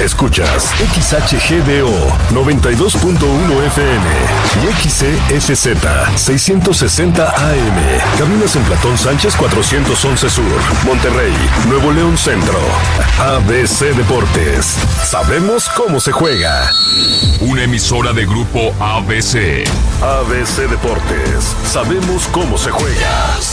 Escuchas XHGDO 92.1 FM y XEFZ 660 AM. Caminas en Platón Sánchez 411 Sur, Monterrey, Nuevo León Centro. ABC Deportes. Sabemos cómo se juega. Una emisora de Grupo ABC. ABC Deportes. Sabemos cómo se juega.